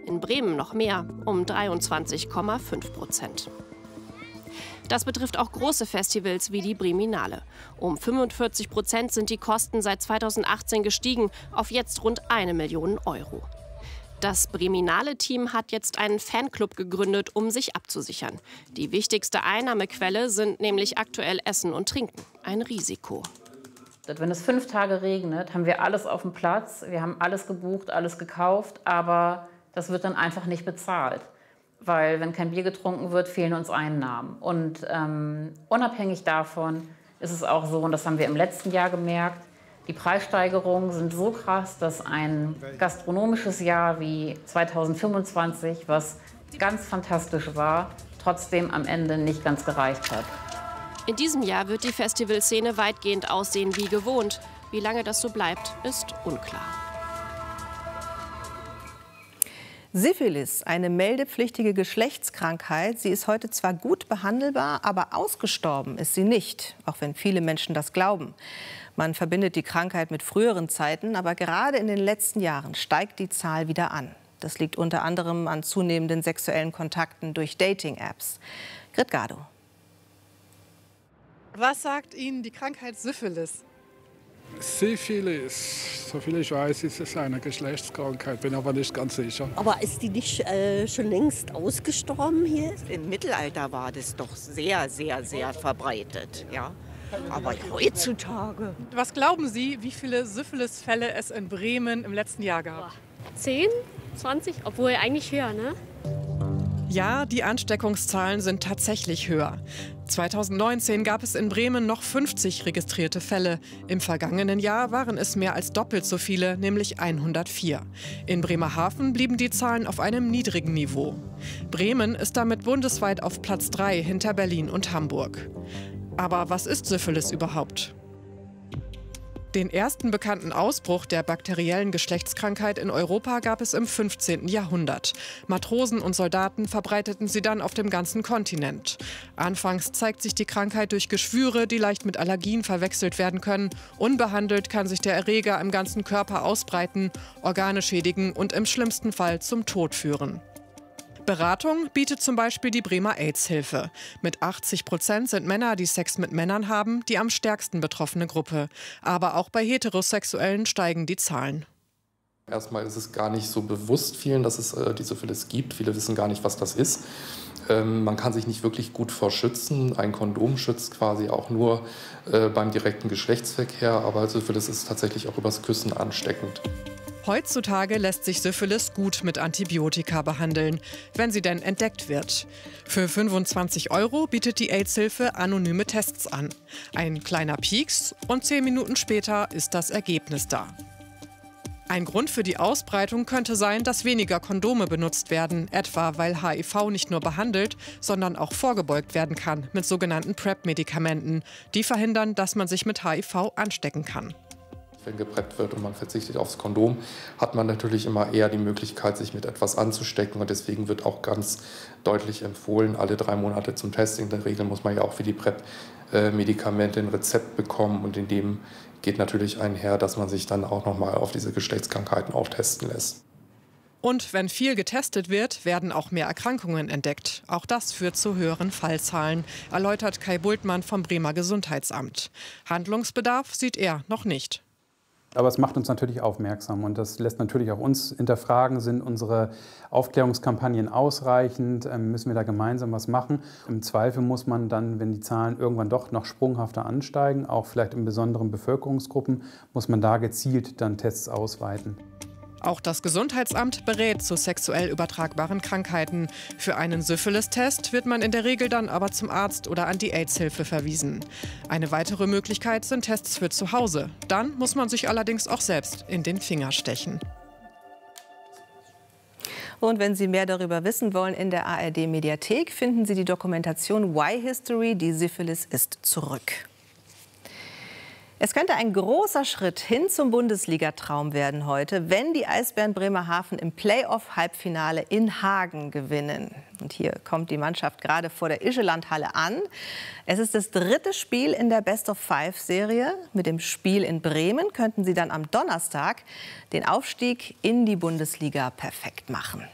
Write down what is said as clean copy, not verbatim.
In Bremen noch mehr, um 23,5%. Das betrifft auch große Festivals wie die Breminale. Um 45% sind die Kosten seit 2018 gestiegen, auf jetzt rund 1 Million Euro. Das Breminale-Team hat jetzt einen Fanclub gegründet, um sich abzusichern. Die wichtigste Einnahmequelle sind nämlich aktuell Essen und Trinken. Ein Risiko. Wenn es 5 Tage regnet, haben wir alles auf dem Platz. Wir haben alles gebucht, alles gekauft, aber das wird dann einfach nicht bezahlt. Weil wenn kein Bier getrunken wird, fehlen uns Einnahmen. Und unabhängig davon ist es auch so, und das haben wir im letzten Jahr gemerkt, die Preissteigerungen sind so krass, dass ein gastronomisches Jahr wie 2025, was ganz fantastisch war, trotzdem am Ende nicht ganz gereicht hat. In diesem Jahr wird die Festivalszene weitgehend aussehen wie gewohnt. Wie lange das so bleibt, ist unklar. Syphilis, eine meldepflichtige Geschlechtskrankheit. Sie ist heute zwar gut behandelbar, aber ausgestorben ist sie nicht, auch wenn viele Menschen das glauben. Man verbindet die Krankheit mit früheren Zeiten, aber gerade in den letzten Jahren steigt die Zahl wieder an. Das liegt unter anderem an zunehmenden sexuellen Kontakten durch Dating-Apps. Grit Gado. Was sagt Ihnen die Krankheit Syphilis? Syphilis, soviel ich weiß, ist es eine Geschlechtskrankheit, bin aber nicht ganz sicher. Aber ist die nicht schon längst ausgestorben hier? Im Mittelalter war das doch sehr, sehr, sehr verbreitet. Ja. Aber heutzutage. Was glauben Sie, wie viele Syphilis-Fälle es in Bremen im letzten Jahr gab? 10, 20, obwohl eigentlich höher, ne? Ja, die Ansteckungszahlen sind tatsächlich höher. 2019 gab es in Bremen noch 50 registrierte Fälle. Im vergangenen Jahr waren es mehr als doppelt so viele, nämlich 104. In Bremerhaven blieben die Zahlen auf einem niedrigen Niveau. Bremen ist damit bundesweit auf Platz 3 hinter Berlin und Hamburg. Aber was ist Syphilis überhaupt? Den ersten bekannten Ausbruch der bakteriellen Geschlechtskrankheit in Europa gab es im 15. Jahrhundert. Matrosen und Soldaten verbreiteten sie dann auf dem ganzen Kontinent. Anfangs zeigt sich die Krankheit durch Geschwüre, die leicht mit Allergien verwechselt werden können. Unbehandelt kann sich der Erreger im ganzen Körper ausbreiten, Organe schädigen und im schlimmsten Fall zum Tod führen. Beratung bietet zum Beispiel die Bremer AIDS-Hilfe. Mit 80% sind Männer, die Sex mit Männern haben, die am stärksten betroffene Gruppe. Aber auch bei Heterosexuellen steigen die Zahlen. Erstmal ist es gar nicht so bewusst vielen, dass es die Syphilis gibt. Viele wissen gar nicht, was das ist. Man kann sich nicht wirklich gut vor schützen. Ein Kondom schützt quasi auch nur beim direkten Geschlechtsverkehr. Aber Syphilis ist tatsächlich auch übers Küssen ansteckend. Heutzutage lässt sich Syphilis gut mit Antibiotika behandeln, wenn sie denn entdeckt wird. Für 25 € bietet die AIDS-Hilfe anonyme Tests an. Ein kleiner Pieks und 10 Minuten später ist das Ergebnis da. Ein Grund für die Ausbreitung könnte sein, dass weniger Kondome benutzt werden, etwa weil HIV nicht nur behandelt, sondern auch vorgebeugt werden kann mit sogenannten PrEP-Medikamenten. Die verhindern, dass man sich mit HIV anstecken kann. Wenn gepreppt wird und man verzichtet aufs Kondom, hat man natürlich immer eher die Möglichkeit, sich mit etwas anzustecken. Und deswegen wird auch ganz deutlich empfohlen, alle 3 Monate zum Testing. In der Regel muss man ja auch für die PrEP-Medikamente ein Rezept bekommen. Und in dem geht natürlich einher, dass man sich dann auch nochmal auf diese Geschlechtskrankheiten auftesten lässt. Und wenn viel getestet wird, werden auch mehr Erkrankungen entdeckt. Auch das führt zu höheren Fallzahlen, erläutert Kai Bultmann vom Bremer Gesundheitsamt. Handlungsbedarf sieht er noch nicht. Aber es macht uns natürlich aufmerksam und das lässt natürlich auch uns hinterfragen, sind unsere Aufklärungskampagnen ausreichend, müssen wir da gemeinsam was machen. Im Zweifel muss man dann, wenn die Zahlen irgendwann doch noch sprunghafter ansteigen, auch vielleicht in besonderen Bevölkerungsgruppen, muss man da gezielt dann Tests ausweiten. Auch das Gesundheitsamt berät zu sexuell übertragbaren Krankheiten. Für einen Syphilis-Test wird man in der Regel dann aber zum Arzt oder an die AIDS-Hilfe verwiesen. Eine weitere Möglichkeit sind Tests für zu Hause. Dann muss man sich allerdings auch selbst in den Finger stechen. Und wenn Sie mehr darüber wissen wollen, in der ARD-Mediathek finden Sie die Dokumentation Why History, die Syphilis ist zurück. Es könnte ein großer Schritt hin zum Bundesligatraum werden heute, wenn die Eisbären Bremerhaven im Playoff-Halbfinale in Hagen gewinnen. Und hier kommt die Mannschaft gerade vor der Ischelandhalle an. Es ist das 3. Spiel in der Best-of-5-Serie. Mit dem Spiel in Bremen könnten sie dann am Donnerstag den Aufstieg in die Bundesliga perfekt machen.